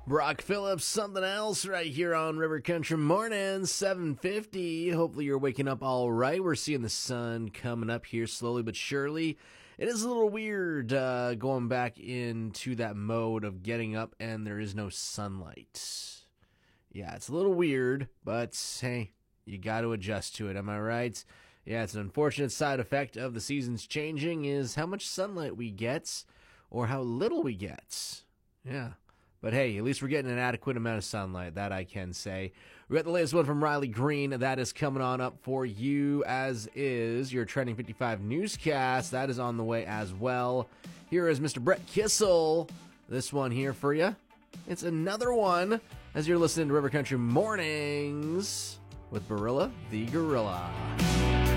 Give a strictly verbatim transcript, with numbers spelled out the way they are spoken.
Brock Phillips, something else right here on River Country Morning, seven fifty. Hopefully you're waking up all right. We're seeing the sun coming up here slowly but surely. It is a little weird uh, going back into that mode of getting up and there is no sunlight. Yeah, it's a little weird, but hey, you got to adjust to it. Am I right? Yeah, it's an unfortunate side effect of the seasons changing is how much sunlight we get or how little we get. Yeah. But hey, at least we're getting an adequate amount of sunlight, that I can say. We got the latest one from Riley Green. That is coming on up for you, as is your Trending fifty-five newscast. That is on the way as well. Here is Mister Brett Kissel. This one here for you. It's another one as you're listening to River Country Mornings with Barilla the Gorilla.